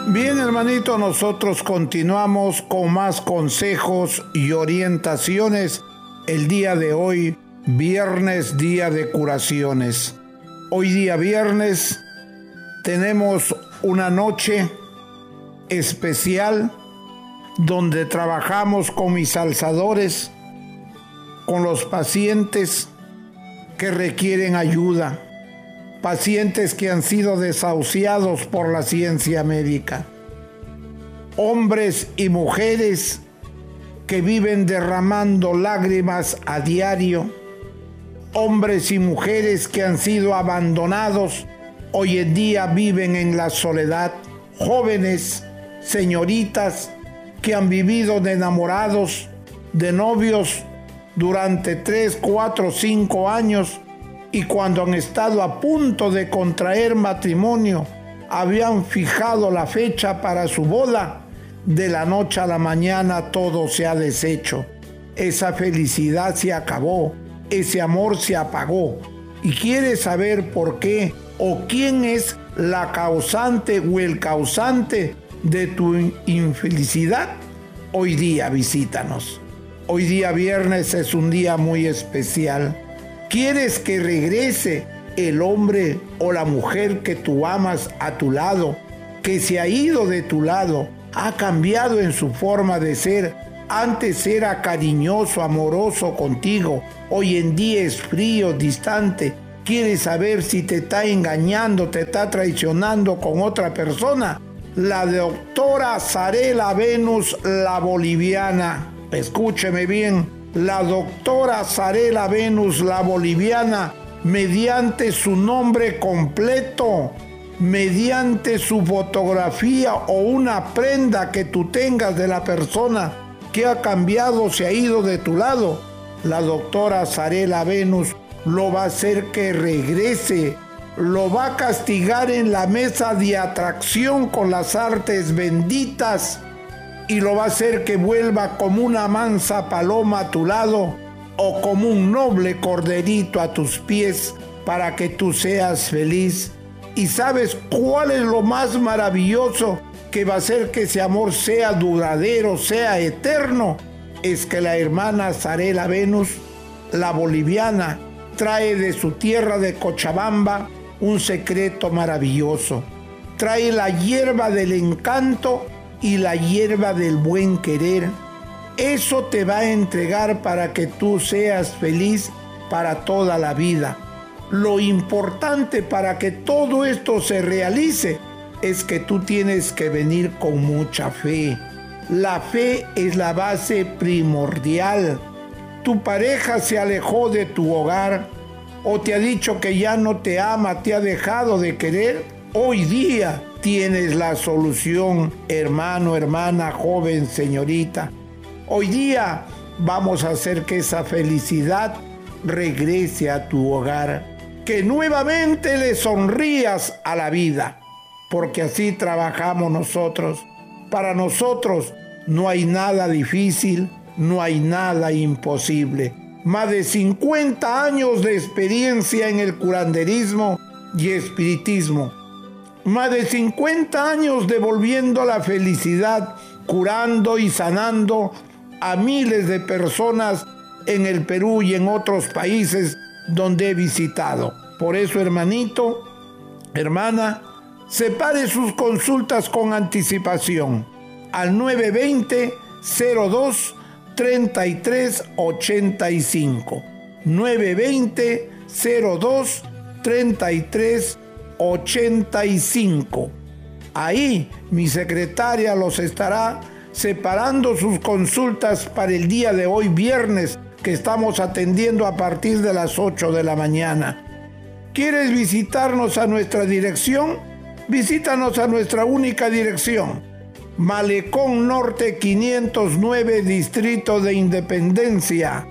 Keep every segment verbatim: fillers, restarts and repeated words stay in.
Bien, hermanito, nosotros continuamos con más consejos y orientaciones el día de hoy, viernes, día de curaciones. Hoy día viernes tenemos una noche especial donde trabajamos con mis alzadores, con los pacientes que requieren ayuda, pacientes que han sido desahuciados por la ciencia médica, hombres y mujeres que viven derramando lágrimas a diario, hombres y mujeres que han sido abandonados, hoy en día viven en la soledad, jóvenes, señoritas que han vivido de enamorados, de novios durante tres, cuatro, cinco años, y cuando han estado a punto de contraer matrimonio, habían fijado la fecha para su boda, de la noche a la mañana todo se ha deshecho. Esa felicidad se acabó, ese amor se apagó. ¿Y quieres saber por qué o quién es la causante o el causante de tu infelicidad? Hoy día visítanos. Hoy día viernes es un día muy especial. ¿Quieres que regrese el hombre o la mujer que tú amas a tu lado, que se ha ido de tu lado, ha cambiado en su forma de ser? Antes era cariñoso, amoroso contigo, hoy en día es frío, distante. ¿Quieres saber si te está engañando, te está traicionando con otra persona? La doctora Zarela Venus, la boliviana, escúcheme bien, la doctora Zarela Venus, la boliviana, mediante su nombre completo, mediante su fotografía o una prenda que tú tengas de la persona que ha cambiado, se ha ido de tu lado, la doctora Zarela Venus lo va a hacer que regrese, lo va a castigar en la mesa de atracción con las artes benditas y lo va a hacer que vuelva como una mansa paloma a tu lado o como un noble corderito a tus pies para que tú seas feliz. ¿Y sabes cuál es lo más maravilloso que va a hacer que ese amor sea duradero, sea eterno? Es que la hermana Zarela Venus, la boliviana, trae de su tierra de Cochabamba un secreto maravilloso. Trae la hierba del encanto y la hierba del buen querer. Eso te va a entregar para que tú seas feliz para toda la vida. Lo importante para que todo esto se realice es que tú tienes que venir con mucha fe. La fe es la base primordial. Tu pareja se alejó de tu hogar o te ha dicho que ya no te ama, te ha dejado de querer. Hoy día tienes la solución, hermano, hermana, joven, señorita. Hoy día vamos a hacer que esa felicidad regrese a tu hogar, que nuevamente le sonrías a la vida, porque así trabajamos nosotros. Para nosotros no hay nada difícil, no hay nada imposible. Más de cincuenta años de experiencia en el curanderismo y espiritismo. Más de cincuenta años devolviendo la felicidad, curando y sanando a miles de personas en el Perú y en otros países donde he visitado. Por eso, hermanito, hermana, separe sus consultas con anticipación al nueve veinte, cero dos, treinta y tres ochenta y cinco. nueve veinte, cero dos, treinta y tres ochenta y cinco. Ahí mi secretaria los estará separando sus consultas para el día de hoy, viernes, que estamos atendiendo a partir de las ocho de la mañana. ¿Quieres visitarnos a nuestra dirección? Visítanos a nuestra única dirección. Malecón Norte quinientos nueve, Distrito de Independencia.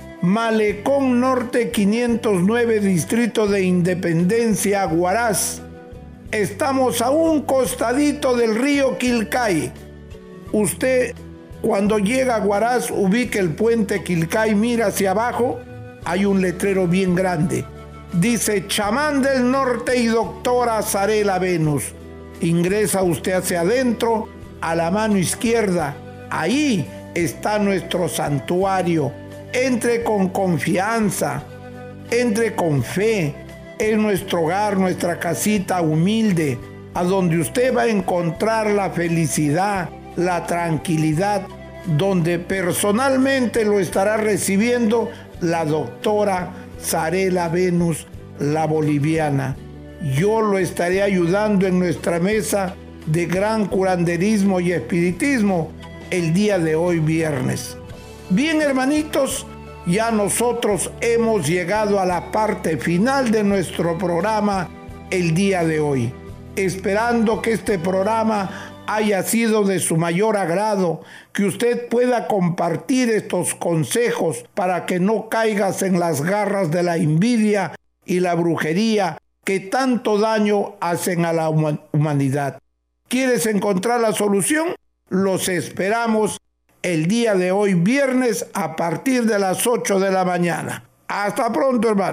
Malecón Norte quinientos nueve, Distrito de Independencia, Huaraz. Estamos a un costadito del río Quilcay. Usted, cuando llega a Huaraz, ubique el puente Quilcay, mira hacia abajo, hay un letrero bien grande. Dice chamán del norte y doctora Zarela Venus. Ingresa usted hacia adentro, a la mano izquierda. Ahí está nuestro santuario. Entre con confianza, entre con fe. Es nuestro hogar, nuestra casita humilde, a donde usted va a encontrar la felicidad, la tranquilidad, donde personalmente lo estará recibiendo la doctora Zarela Venus, la boliviana. Yo lo estaré ayudando en nuestra mesa de gran curanderismo y espiritismo el día de hoy viernes. Bien, hermanitos, ya nosotros hemos llegado a la parte final de nuestro programa el día de hoy, esperando que este programa haya sido de su mayor agrado, que usted pueda compartir estos consejos para que no caigas en las garras de la envidia y la brujería que tanto daño hacen a la humanidad. ¿Quieres encontrar la solución? Los esperamos el día de hoy viernes a partir de las ocho de la mañana. Hasta pronto, hermano.